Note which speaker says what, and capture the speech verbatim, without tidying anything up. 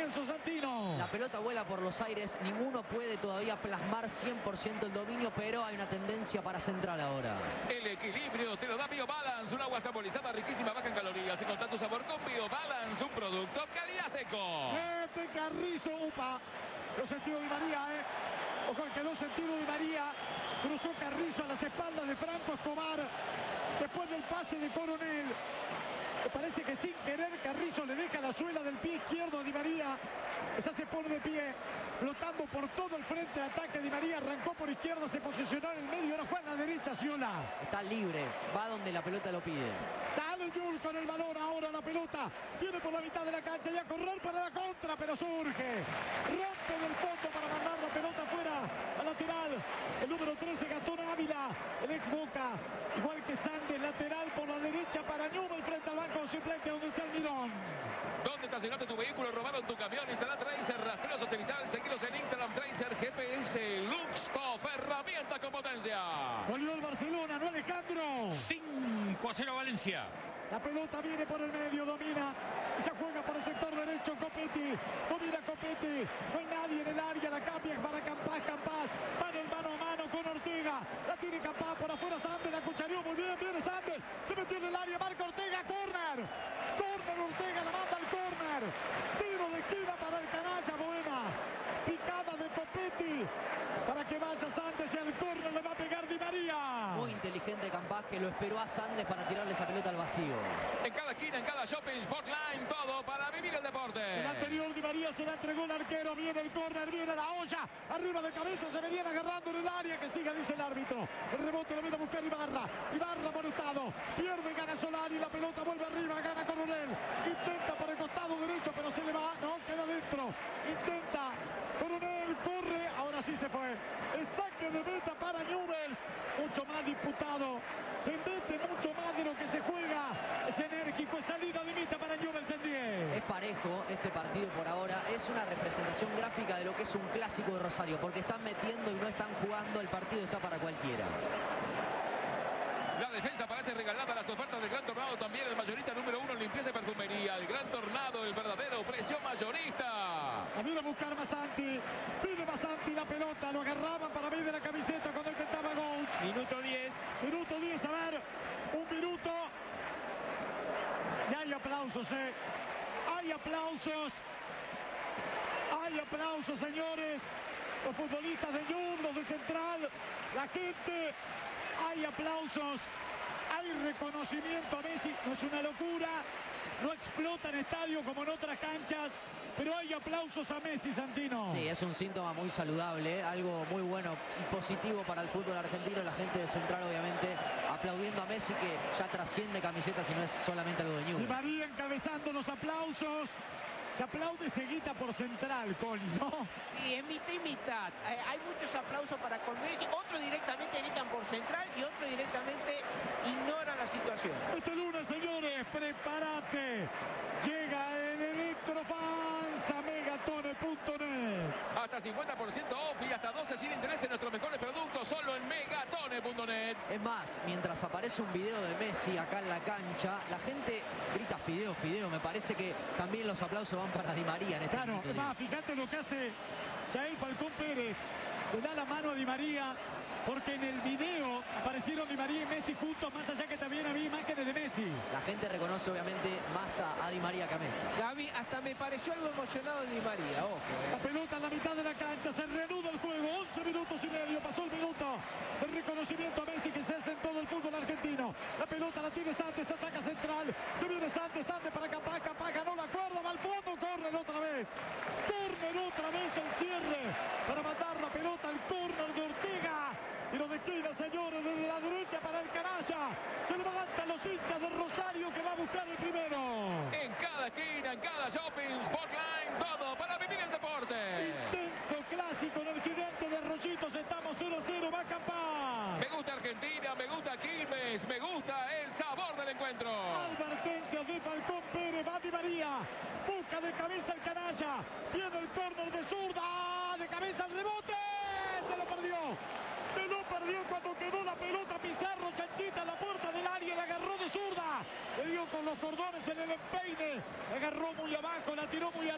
Speaker 1: comienzo, Santino.
Speaker 2: La pelota vuela por los aires, ninguno puede todavía plasmar cien por ciento el dominio, pero hay una tendencia para Central ahora.
Speaker 3: El equilibrio te lo da BioBalance, un agua saborizada riquísima, baja en calorías. Encontrá tu sabor con BioBalance, un producto calidad seco.
Speaker 1: Este Carrizo, upa. Lo sentido Di María, eh. Ojo, quedó sentido Di María. Cruzó Carrizo a las espaldas de Franco Escobar. Después del pase de Coronel. Me parece que sin querer Carrizo le deja la suela del pie izquierdo a Di María. Esa se pone de pie, flotando por todo el frente de ataque. Di María arrancó por izquierda, se posicionó en el medio, ahora juega a la derecha, Sciolá.
Speaker 2: Está libre, va donde la pelota lo pide.
Speaker 1: Sale Yul con el balón, ahora la pelota. Viene por la mitad de la cancha y a correr para la contra, pero surge. Rompe del fondo para mandar la pelota afuera, a lateral. El número trece, Gastón Ávila, el ex Boca. Igual que Sandes, lateral por la derecha para Newell frente al banco suplente donde está el Mirón.
Speaker 3: ¿Dónde estacionaste tu vehículo? ¿Robaron tu camión? Instala Tracer, rastreo satelital. Seguilos en Instagram, Tracer, G P S, Luxtoff, herramientas con potencia.
Speaker 1: Volvió el Barcelona, ¿no, Alejandro?
Speaker 4: cinco a cero Valencia.
Speaker 1: La pelota viene por el medio, domina. Ya juega por el sector derecho Copetti. Domina Copetti. No hay nadie en el área. La cambia para Campás. Campás. Va en el mano a mano con Ortega. La tiene Campás por afuera. Sandes la cuchareó muy bien. Viene Sandes. Se metió en el área. Marca Ortega. Córner. Córner Ortega. La manda al córner. Tiro de esquina para el canalla. Buena. Picada de Copetti. Para que vaya Sandes y al córner le va a pegar Di María.
Speaker 2: Muy inteligente Campás, que lo esperó a Sandes para tirarle esa pelota al vacío.
Speaker 3: En cada esquina, en cada shopping, Sportline, todo para vivir el deporte.
Speaker 1: El anterior Di María se la entregó el arquero. Viene el córner, viene la olla. Arriba de cabeza se venían agarrando en el área. Que siga, dice el árbitro. El rebote lo viene a buscar Ibarra. Ibarra molestado. Pierde, gana Solari. La pelota vuelve arriba, gana Coronel. Intenta por el costado derecho, pero se le va. No, queda dentro. Intenta. Coronel corre. Ahora sí se fue. El saque de meta para Newell's. Mucho más disputado. Se mete mucho más de lo que se juega. Es enérgico. Es salida de meta para Newell's en diez.
Speaker 2: Es parejo este partido por ahora. Es una representación gráfica de lo que es un clásico de Rosario. Porque están metiendo y no están jugando. El partido está para cualquiera.
Speaker 3: La defensa parece regalada, las ofertas del Gran Tornado también. El mayorista número uno en limpieza y perfumería. El Gran Tornado, el verdadero precio mayorista.
Speaker 1: A viene a buscar Masanti. Pide Masanti la pelota. Lo agarraban para ver de la camiseta cuando intentaba Gouch.
Speaker 4: Minuto diez.
Speaker 1: Minuto diez, a ver. Un minuto. Y hay aplausos, eh. Hay aplausos. Hay aplausos, señores. Los futbolistas de Newell's, los de Central. La gente. Hay aplausos, hay reconocimiento a Messi. No es una locura, no explota en estadio como en otras canchas, pero hay aplausos a Messi, Santino.
Speaker 2: Sí, es un síntoma muy saludable, algo muy bueno y positivo para el fútbol argentino. La gente de Central, obviamente, aplaudiendo a Messi, que ya trasciende camisetas y no es solamente algo de
Speaker 1: Di
Speaker 2: Newell's.
Speaker 1: María encabezando los aplausos. Se aplaude seguita por Central, Coli, ¿no?
Speaker 5: Sí, es mitad y mitad. Eh, hay muchos aplausos para Colmesi, otros directamente gritan por Central y otros directamente ignoran la situación.
Speaker 1: Este lunes, señores, prepárate. Llega el Electrofans a megatone punto net.
Speaker 3: Hasta cincuenta por ciento off y hasta doce sin interés en nuestros mejores productos solo en megatone punto net.
Speaker 2: Es más, mientras aparece un video de Messi acá en la cancha, la gente grita Fideo, Fideo. Me parece que también los aplausos van para Di María en este
Speaker 1: Claro,
Speaker 2: minuto
Speaker 1: es más, fíjate lo que hace Jair Falcón Pérez. Le da la mano a Di María, porque en el video aparecieron Di María y Messi juntos, más allá que también había imágenes de Messi.
Speaker 2: La gente reconoce obviamente más a, a Di María que a Messi.
Speaker 5: Gaby, hasta me pareció algo emocionado de Di María, ojo.
Speaker 1: La
Speaker 5: Eh.
Speaker 1: pelota en la mitad de la cancha, se reanuda el juego, once minutos y medio, pasó el minuto del reconocimiento a Messi que se hace en todo el fútbol argentino. La pelota la tiene Santos, ataca Central, se viene Santos, Santos para Campás, Campás ganó la cuerda, va al fondo, córner otra vez. Córner otra vez el cierre para mandar la pelota al córner de Ortega. Tiro de esquina, señores, desde la derecha para el canalla. Se levantan los hinchas de Rosario que va a buscar el primero.
Speaker 3: En cada esquina, en cada shopping, Sportline, todo para vivir el deporte.
Speaker 1: Intenso clásico en el gigante de Rollitos. Estamos cero a cero, va Campás.
Speaker 3: Me gusta Argentina, me gusta Quilmes, me gusta el sabor del encuentro.
Speaker 1: Advertencia de Falcón Pérez, va Di María. Busca de cabeza el canalla. Viene el córner de zurda. De cabeza el rebote. Se lo perdió. Se lo perdió cuando quedó la pelota. Pizarro, Chanchita, en la puerta del área. La agarró de zurda. Le dio con los cordones en el empeine. La agarró muy abajo, la tiró muy